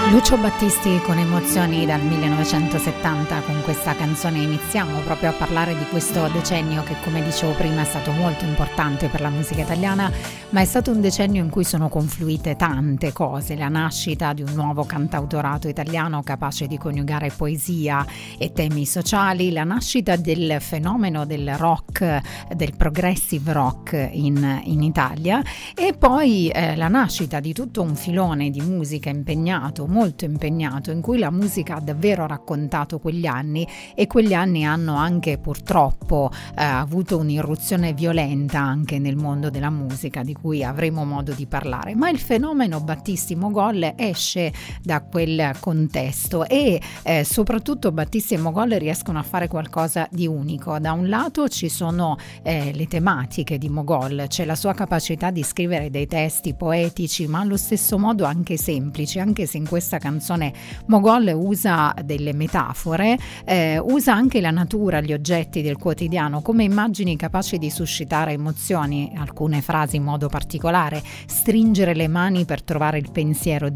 Lucio Battisti con Emozioni dal 1970, con questa canzone iniziamo proprio a parlare di questo decennio che, come dicevo prima, è stato molto importante per la musica italiana, ma è stato un decennio in cui sono confluite tante cose: la nascita di un nuovo cantautorato italiano capace di coniugare poesia e temi sociali, la nascita del fenomeno del rock, del progressive rock in Italia, e poi la nascita di tutto un filone di musica molto impegnato, in cui la musica ha davvero raccontato quegli anni, e quegli anni hanno anche purtroppo avuto un'irruzione violenta anche nel mondo della musica, di cui avremo modo di parlare. Ma il fenomeno Battisti Mogol esce da quel contesto e soprattutto Battisti e Mogol riescono a fare qualcosa di unico. Da un lato ci sono le tematiche di Mogol, c'è la sua capacità di scrivere dei testi poetici, ma allo stesso modo anche semplici, anche se in questa canzone Mogol usa delle metafore, usa anche la natura, gli oggetti del quotidiano come immagini capaci di suscitare emozioni, alcune frasi in modo particolare: stringere le mani per trovare il pensiero